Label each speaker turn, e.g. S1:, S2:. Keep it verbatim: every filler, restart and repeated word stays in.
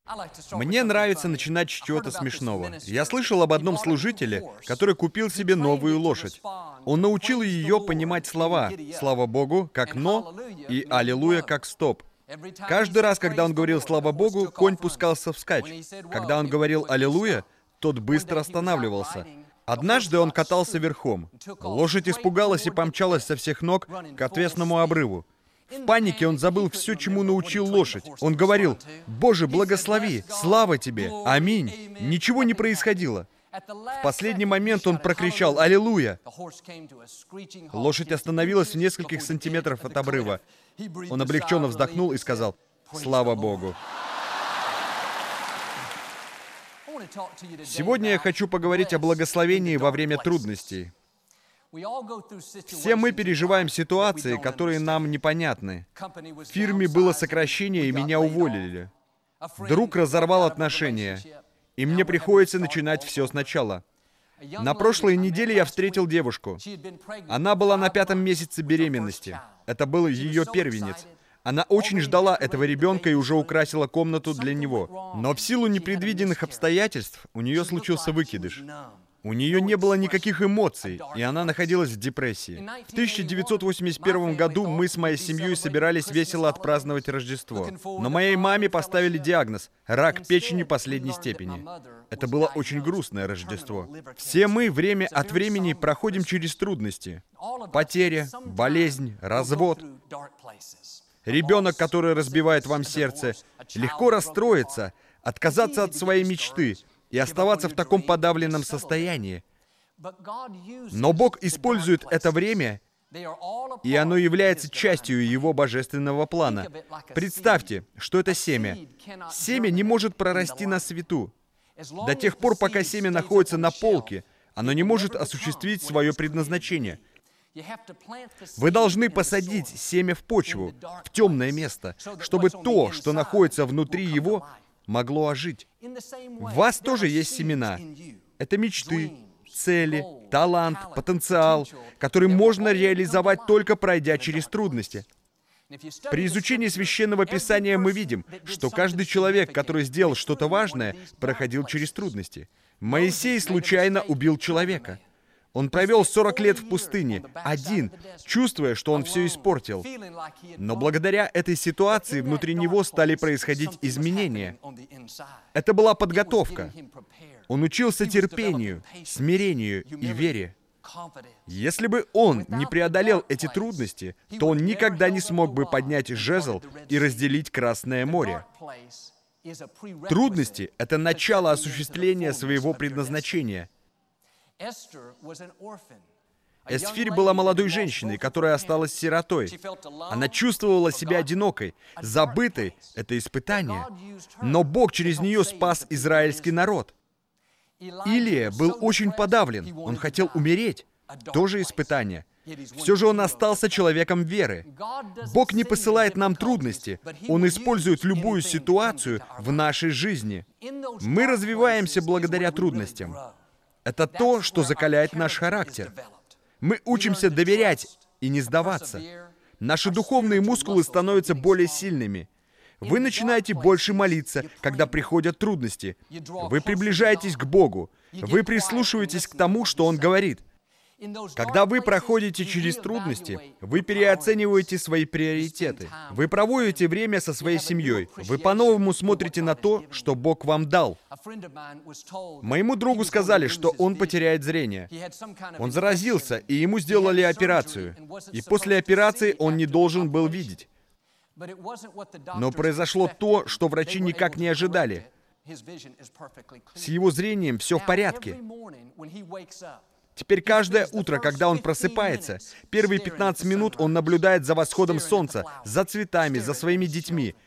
S1: Мне нравится начинать с чего-то смешного. Я слышал об одном служителе, который купил себе новую лошадь. Он научил ее понимать слова «Слава Богу» как «но» и «Аллилуйя» как «стоп». Каждый раз, когда он говорил «Слава Богу», конь пускался вскачь. Когда он говорил «Аллилуйя», тот быстро останавливался. Однажды он катался верхом. Лошадь испугалась и помчалась со всех ног к отвесному обрыву. В панике он забыл все, чему научил лошадь. Он говорил: «Боже, благослови! Слава тебе! Аминь!» Ничего не происходило. В последний момент он прокричал «Аллилуйя!». Лошадь остановилась в нескольких сантиметрах от обрыва. Он облегченно вздохнул и сказал: «Слава Богу!». Сегодня я хочу поговорить о благословении во время трудностей. Все мы переживаем ситуации, которые нам непонятны. В фирме было сокращение, и меня уволили. Друг разорвал отношения, и мне приходится начинать все сначала. На прошлой неделе я встретил девушку. Она была на пятом месяце беременности. Это был ее первенец. Она очень ждала этого ребенка и уже украсила комнату для него. Но в силу непредвиденных обстоятельств у нее случился выкидыш. У нее не было никаких эмоций, и она находилась в депрессии. В тысяча девятьсот восемьдесят первом году мы с моей семьей собирались весело отпраздновать Рождество. Но моей маме поставили диагноз – рак печени последней степени. Это было очень грустное Рождество. Все мы время от времени проходим через трудности. Потеря, болезнь, развод. Ребенок, который разбивает вам сердце, легко расстроиться, отказаться от своей мечты и оставаться в таком подавленном состоянии. Но Бог использует это время, и оно является частью Его божественного плана. Представьте, что это семя. Семя не может прорасти на свету. До тех пор, пока семя находится на полке, оно не может осуществить свое предназначение. Вы должны посадить семя в почву, в темное место, чтобы то, что находится внутри его, могло ожить. В вас тоже есть семена. Это мечты, цели, талант, потенциал, который можно реализовать только пройдя через трудности. При изучении Священного Писания мы видим, что каждый человек, который сделал что-то важное, проходил через трудности. Моисей случайно убил человека. Он провел сорок лет в пустыне, один, чувствуя, что он все испортил. Но благодаря этой ситуации внутри него стали происходить изменения. Это была подготовка. Он учился терпению, смирению и вере. Если бы он не преодолел эти трудности, то он никогда не смог бы поднять жезл и разделить Красное море. Трудности — это начало осуществления своего предназначения. Эстфирь была молодой женщиной, которая осталась сиротой. Она чувствовала себя одинокой, забытой. Это испытание. Но Бог через нее спас израильский народ. Илия был очень подавлен. Он хотел умереть. Тоже испытание. Все же он остался человеком веры. Бог не посылает нам трудности. Он использует любую ситуацию в нашей жизни. Мы развиваемся благодаря трудностям. Это то, что закаляет наш характер. Мы учимся доверять и не сдаваться. Наши духовные мускулы становятся более сильными. Вы начинаете больше молиться, когда приходят трудности. Вы приближаетесь к Богу. Вы прислушиваетесь к тому, что Он говорит. Когда вы проходите через трудности, вы переоцениваете свои приоритеты. Вы проводите время со своей семьей. Вы по-новому смотрите на то, что Бог вам дал. Моему другу сказали, что он потеряет зрение. Он заразился, и ему сделали операцию. И после операции он не должен был видеть. Но произошло то, что врачи никак не ожидали. С его зрением все в порядке. Теперь каждое утро, когда он просыпается, первые пятнадцать минут он наблюдает за восходом солнца, за цветами, за своими детьми.